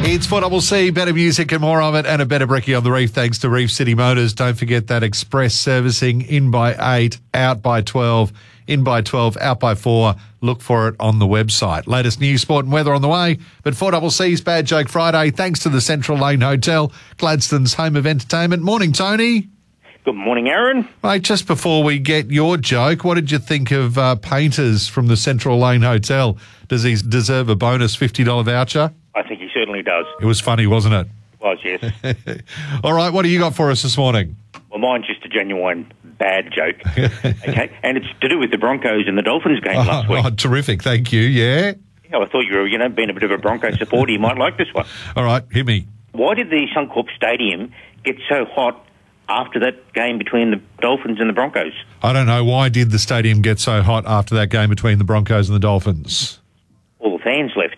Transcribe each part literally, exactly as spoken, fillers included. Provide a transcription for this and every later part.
It's four C C, better music and more of it, and a better brekkie on the reef thanks to Reef City Motors. Don't forget that express servicing, in by eight, out by twelve, in by twelve, out by four. Look for it on the website. Latest news, sport and weather on the way. But four C C's Bad Joke Friday, thanks to the Central Lane Hotel, Gladstone's home of entertainment. Morning, Tony. Good morning, Aaron. Mate, just before we get your joke, what did you think of uh, Painters from the Central Lane Hotel? Does he deserve a bonus fifty dollars voucher? I think he certainly does. It was funny, wasn't it? It was, yes. All right, what do you got for us this morning? Well, mine's just a genuine bad joke. Okay, and it's to do with the Broncos and the Dolphins game oh, last week. Oh, terrific, thank you, yeah. Yeah, I thought you were, you know, being a bit of a Broncos supporter, you might like this one. All right, hit me. Why did the Suncorp Stadium get so hot after that game between the Dolphins and the Broncos? I don't know. Why did the stadium get so hot after that game between the Broncos and the Dolphins? All the fans left.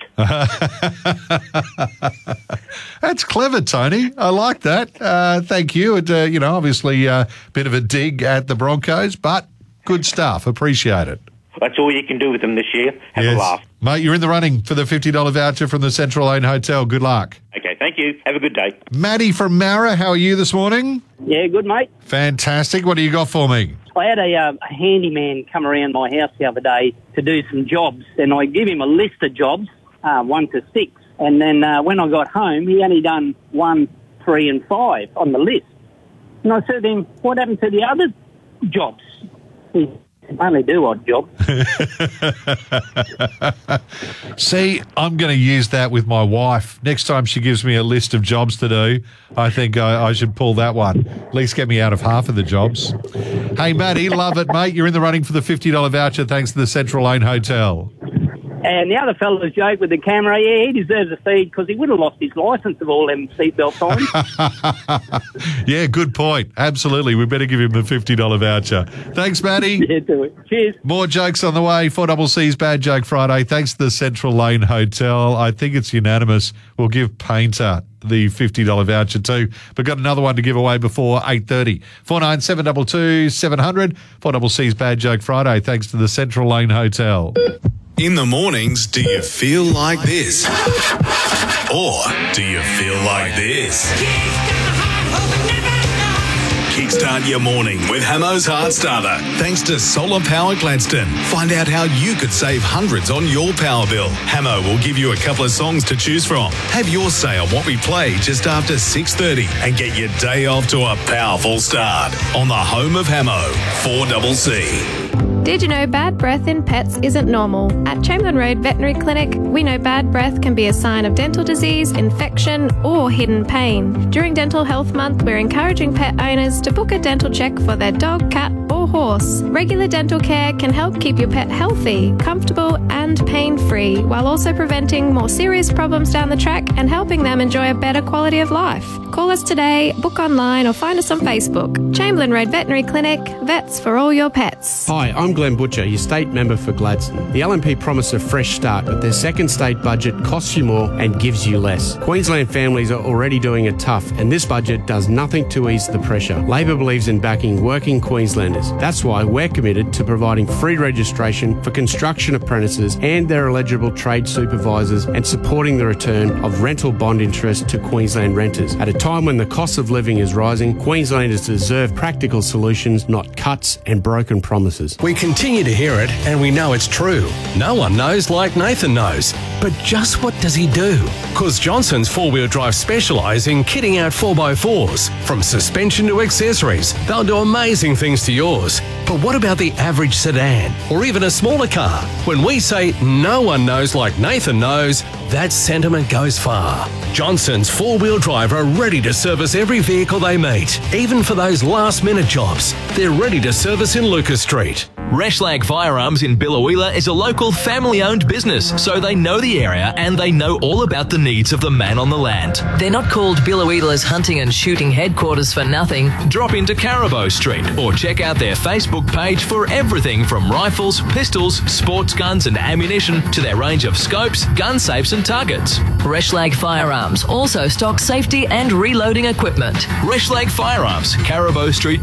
That's clever, Tony. I like that. Uh, thank you. It, uh, you know, obviously a uh, bit of a dig at the Broncos, but good stuff. Appreciate it. That's all you can do with them this year. Have yes. a laugh. Mate, you're in the running for the fifty dollars voucher from the Central Lane Hotel. Good luck. Okay, thank you. Have a good day. Maddie from Mara, how are you this morning? Yeah, good, mate. Fantastic. What do you got for me? I had a, uh, a handyman come around my house the other day to do some jobs, and I give him a list of jobs, uh, one to six. And then uh, when I got home, he only done one, three, and five on the list. And I said to him, what happened to the other jobs? He I only do odd job. See, I'm going to use that with my wife. Next time she gives me a list of jobs to do, I think I, I should pull that one. At least get me out of half of the jobs. Hey, Matty, love it, mate. You're in the running for the fifty dollars voucher thanks to the Central Lane Hotel. And the other fellow's joke with the camera, yeah, he deserves a feed because he would have lost his licence of all them seatbelt times. Yeah, good point. Absolutely. We better give him the fifty dollars voucher. Thanks, Matty. Yeah, do it. Cheers. More jokes on the way. four C C's Bad Joke Friday. Thanks to the Central Lane Hotel. I think it's unanimous. We'll give Painter the fifty dollars voucher too. But got another one to give away before eight thirty. four nine seven two two seven zero zero. four C C's Bad Joke Friday. Thanks to the Central Lane Hotel. In the mornings, do you feel like this? Or do you feel like this? Kickstart your morning with Hamo's Heart Starter. Thanks to Solar Power Gladstone. Find out how you could save hundreds on your power bill. Hamo will give you a couple of songs to choose from. Have your say on what we play just after six thirty and get your day off to a powerful start on the home of Hamo, four C C. Did you know bad breath in pets isn't normal? At Chamberlain Road Veterinary Clinic, we know bad breath can be a sign of dental disease, infection, or hidden pain. During Dental Health Month, we're encouraging pet owners to book a dental check for their dog, cat, or horse. Regular dental care can help keep your pet healthy, comfortable, and pain-free, while also preventing more serious problems down the track and helping them enjoy a better quality of life. Call us today, book online, or find us on Facebook. Chamberlain Road Veterinary Clinic, vets for all your pets. Hi, I'm Glenn Butcher, your state member for Gladstone. The L N P promise a fresh start, but their second state budget costs you more and gives you less. Queensland families are already doing it tough, and this budget does nothing to ease the pressure. Labor believes in backing working Queenslanders. That's why we're committed to providing free registration for construction apprentices and their eligible trade supervisors and supporting the return of rental bond interest to Queensland renters. At a time when the cost of living is rising, Queenslanders deserve practical solutions, not cuts and broken promises. We continue to hear it, and we know it's true. No one knows like Nathan knows. But just what does he do? Because Johnson's four-wheel drive specialise in kitting out four by fours. From suspension to accessories, they'll do amazing things to yours. But what about the average sedan, or even a smaller car? When we say no one knows like Nathan knows, that sentiment goes far. Johnson's four-wheel drive are ready to service every vehicle they meet, even for those last-minute jobs. They're ready to service in Lucas Street. Reschlag Firearms in Billawheeler is a local family-owned business, so they know the area and they know all about the needs of the man on the land. They're not called Billawheeler's hunting and shooting headquarters for nothing. Drop into Carabo Street or check out their Facebook page for everything from rifles, pistols, sports guns and ammunition to their range of scopes, gun safes and targets. Reschlag Firearms also stocks safety and reloading equipment. Reschlag Firearms, Carabo Street,